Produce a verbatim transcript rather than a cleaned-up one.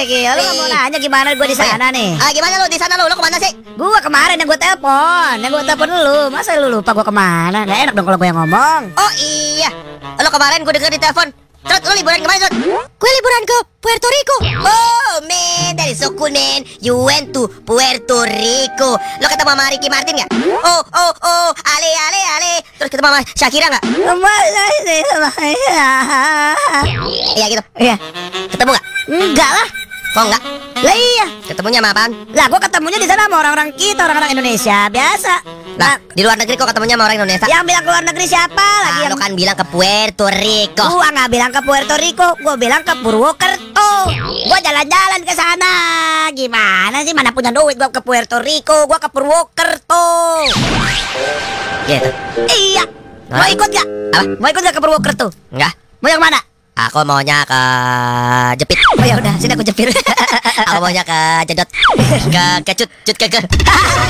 gila. Lu nggak mau nanya gimana gue di sana nih? Ah, gimana lu di sana lu? Lu kemana sih? Gue kemarin yang gue telepon, yang gue telepon lu. Masa lu lupa gue kemana? Gak enak dong kalau gue yang ngomong. Oh iya, lu kemarin gue denger di telepon. Terus lu liburan kemana, Trot? Gue liburan ke Puerto Rico. Oh man, that is so cool man. You went to Puerto Rico. Lo ketemu sama Ricky Martin gak? Oh, oh, oh, ale, ale, ale. Terus ketemu sama Shakira gak? Iya gitu. Iya. Ketemu gak? Enggak lah. Kok enggak? Lah iya. Ketemunya sama apaan? Lah gue ketemunya di sana sama orang-orang kita, orang-orang Indonesia biasa. Lah, di luar negeri kok ketemunya sama orang Indonesia? Yang bilang ke luar negeri siapa lagi? Ah, Yang lo kan bilang ke Puerto Rico. Gua nggak bilang ke Puerto Rico, gua bilang ke Purwokerto. Gua jalan-jalan ke sana. Gimana sih, mana punya duit gua ke Puerto Rico, gua ke Purwokerto. Gitu. Iya. Mau ikut gak? Apa? Mau ikut gak ke Purwokerto? Enggak. Mau yang mana? Aku maunya ke jepit. Oh ya udah, sini aku jepit. Aku maunya ke jedot. Ke kecut, cut ke ke.